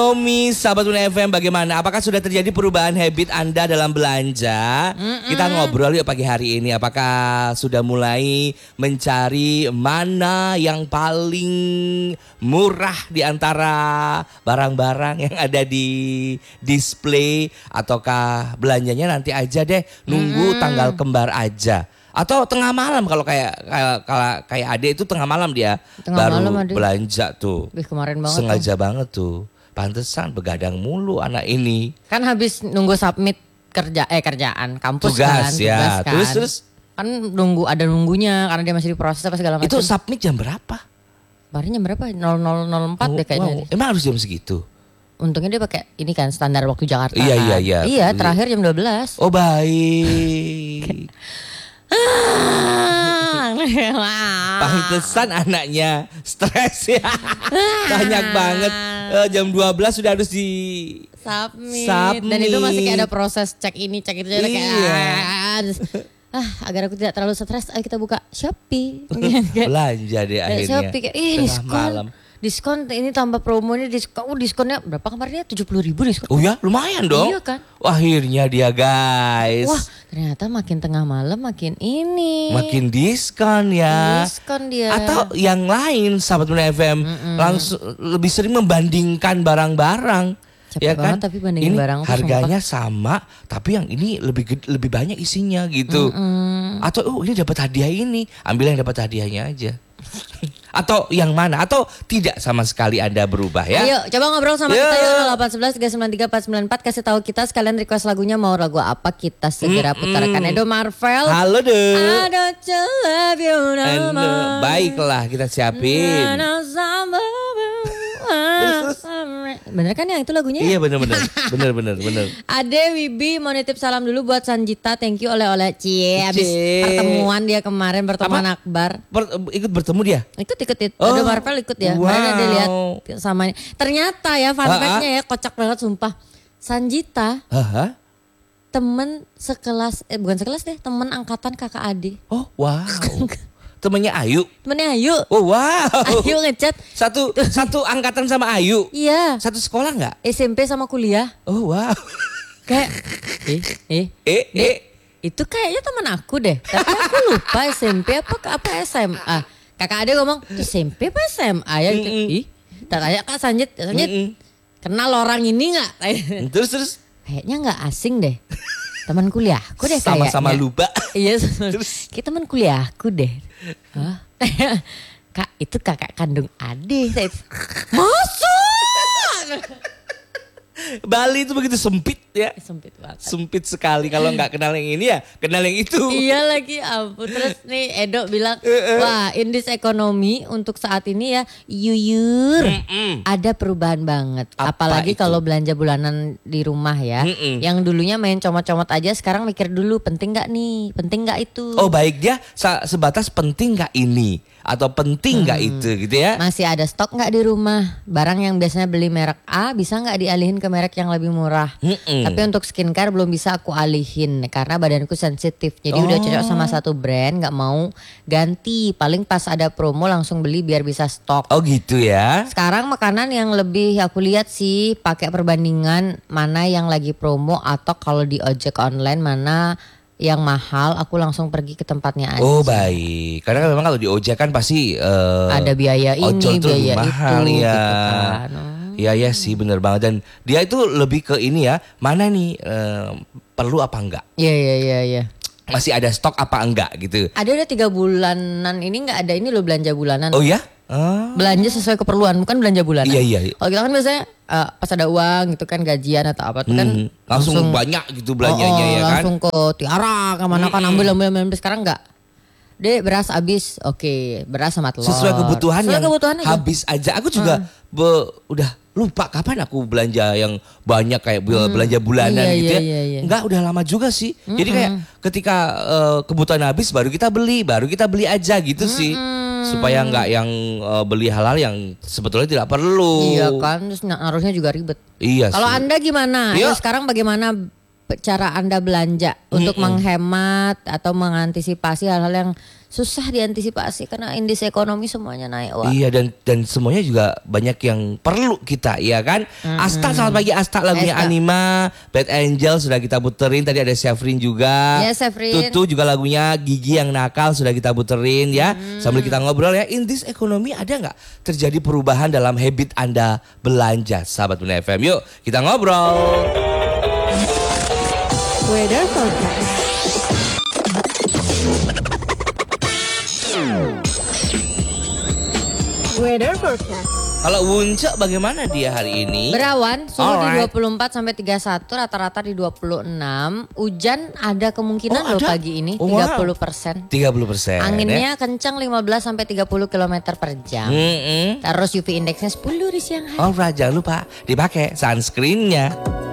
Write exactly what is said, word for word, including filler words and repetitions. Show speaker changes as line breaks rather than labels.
Omi, sahabat Una F M, bagaimana? Apakah sudah terjadi perubahan habit Anda dalam belanja? Mm-mm. Kita ngobrol yuk pagi hari ini. Apakah sudah mulai mencari mana yang paling murah di antara barang-barang yang ada di display? Ataukah belanjanya nanti aja deh, nunggu Mm-mm. tanggal kembar aja? Atau tengah malam kalau kayak kayak kayak Ade itu tengah malam dia tengah baru malam, belanja tuh.
Wih, kemarin banget
sengaja
tuh.
banget tuh. Pantesan begadang mulu anak ini.
Kan habis nunggu submit kerja eh kerjaan kampus
tugas,
kan,
ya.
tugas kan.
Terus terus
kan nunggu ada nunggunya karena dia masih diproses apa segala macam.
Itu submit jam berapa?
Barunya jam berapa? nol nol nol empat oh, deh kayaknya.
Wow. Emang harus jam segitu?
Untungnya dia pakai ini kan standar waktu Jakarta.
Iya
kan.
iya iya.
Iya, terakhir jam dua belas.
Oh, baik. Pantesan anaknya stres ya. Banyak banget. Uh, jam dua belas sudah harus di
submit.
submit.
Dan itu masih kayak ada proses cek ini, cek itu. Iya. Kayak, ah, agar aku tidak terlalu stres, ayo kita buka Shopee.
Belanja deh akhirnya.
Shopee kayak, ih diskon. Malam. Diskon ini tambah promo ini diskon. Oh, diskonnya berapa kemarinnya? tujuh puluh ribu diskon.
Oh ya, lumayan dong.
Iya kan?
Wah, akhirnya dia guys.
Wah, ternyata makin tengah malam makin ini.
Makin diskon ya.
Diskon dia.
Atau yang lain sahabat Una F M Mm-mm. langsung lebih sering membandingkan barang-barang.
Capek
ya kan?
Tapi bandingin
ini
barang
harganya sama, tapi yang ini lebih lebih banyak isinya gitu. Mm-mm. Atau oh ini dapat hadiah ini, ambil yang dapat hadiahnya aja. Atau yang mana? Atau tidak sama sekali Anda berubah ya?
Ayo coba ngobrol sama Yo. kita yuk. nol delapan satu satu tiga sembilan tiga empat sembilan empat. Kasih tahu kita sekalian request lagunya, mau lagu apa kita segera mm-hmm. putarkan. Edo Marvel.
Halo deh.
I don't love you no
And, uh, baiklah kita siapin.
Bener kan yang itu lagunya?
Iya bener-bener. Bener-bener bener.
Ade Wibi mau nitip salam dulu buat Sanjita. Thank you oleh-oleh Cie. Abis pertemuan dia kemarin, pertemuan Apa? akbar.
Ber- ikut bertemu dia?
Ikut ikut ikut. Oh. Ada Marvel ikut ya.
Wow.
Mana dia lihat sama. Ternyata ya fun fact-nya ya kocak banget sumpah. Sanjita.
Hah?
Temen sekelas eh bukan sekelas deh, temen angkatan kakak Ade.
Oh wow. Temennya Ayu.
Temennya Ayu.
Oh wow.
Ayu ngechat.
Satu satu angkatan sama Ayu.
Iya.
Satu sekolah nggak?
S M P sama kuliah.
Oh wow.
Kayak eh eh
eh eh.
Itu kayaknya teman aku deh. Tapi aku lupa S M P apa apa S M A. Kakak Ade ngomong S M P apa S M A ya gitu. Ih. Tanya Kak Sanjit, Sanjit. Mm-mm. Kenal orang ini nggak?
Terus terus.
Kayaknya nggak asing deh. Teman kuliahku deh kayaknya.
Sama-sama lupa.
Iya. Kita teman kuliahku deh. Hah? Kak itu kakak kandung Ade. Masuk.
Bali itu begitu sempit ya.
Sempit banget.
Sempit sekali, kalau nggak kenal yang ini ya kenal yang itu.
Iya lagi ampun. Terus nih Edo bilang, wah in this economy untuk saat ini ya yuyur Mm-mm. ada perubahan banget. Apa Apalagi itu? Kalau belanja bulanan di rumah ya. Mm-mm. Yang dulunya main comot-comot aja, sekarang mikir dulu penting nggak nih, penting nggak itu.
Oh baik, dia sebatas penting nggak ini atau penting nggak hmm. itu gitu ya.
Masih ada stok nggak di rumah? Barang yang biasanya beli merek A bisa nggak dialihin ke merek yang lebih murah? Mm-mm. Tapi untuk skincare belum bisa aku alihin karena badanku sensitif. Jadi oh. udah cocok sama satu brand, nggak mau ganti. Paling pas ada promo langsung beli biar bisa stok.
Oh gitu ya.
Sekarang makanan yang lebih aku lihat sih pakai perbandingan mana yang lagi promo, atau kalau di ojek online mana yang mahal, aku langsung pergi ke tempatnya aja.
Oh baik, karena memang kalau di ojek kan pasti uh,
ada biaya ini, biaya
mahal,
itu,
ya.
gitu kan.
Iya ya sih, bener banget. Dan dia itu lebih ke ini ya, mana nih uh, perlu apa enggak?
Iya iya iya. iya.
Masih ada stok apa enggak gitu?
Ada udah tiga bulanan ini nggak ada ini loh, belanja bulanan.
Oh ya? Oh.
Belanja sesuai keperluan, bukan belanja bulanan.
Iya iya. iya.
Kalau kita kan biasanya uh, pas ada uang gitu kan, gajian atau apa tuh kan
hmm, langsung, langsung banyak gitu belanjanya oh, oh, ya kan.
Langsung ke Tiara kemana kan hmm. ambil ambil ambil. Sekarang enggak. Dek beras habis, oke beras sama telur.
Sesuai kebutuhan
Sesuai
yang
kebutuhan
habis aja. Aku juga hmm. be, udah lupa kapan aku belanja yang banyak kayak hmm. belanja bulanan
iya,
gitu
iya,
ya.
Iya, iya.
Enggak, udah lama juga sih. Hmm. Jadi kayak ketika uh, kebutuhan habis baru kita beli, baru kita beli aja gitu hmm. sih. Supaya nggak yang uh, beli halal yang sebetulnya tidak perlu.
Iya kan, terus harusnya juga ribet.
Iya.
Kalau Anda gimana? Ayo sekarang bagaimana cara Anda belanja untuk
Mm-mm.
menghemat atau mengantisipasi hal-hal yang susah diantisipasi karena indeks ekonomi semuanya naik. Wah.
Iya dan dan semuanya juga banyak yang perlu kita ya kan.
Mm-mm.
Asta selamat pagi Asta lagunya
Asta.
Anima, Bad Angel sudah kita puterin tadi ada Syafrin juga.
Ya, Syafrin.
Tutu juga lagunya Gigi yang nakal sudah kita puterin ya.
Mm.
Sambil kita ngobrol ya indeks ekonomi ada nggak terjadi perubahan dalam habit Anda belanja sahabat Bunda F M. Yuk kita ngobrol.
Weather forecast. Weather forecast.
Kalau Wuncek bagaimana dia hari ini?
Berawan, suhu
Alright.
di dua puluh empat sampai tiga puluh satu, rata-rata di dua puluh enam. Hujan ada kemungkinan
Oh,
loh
ada?
pagi ini,
Oh,
tiga puluh persen.
tiga puluh persen.
Anginnya kencang lima belas sampai tiga puluh kilometer per jam.
Mm-mm.
Terus U V indeksnya sepuluh di siang hari.
Oh, jangan lupa dipakai sunscreen-nya.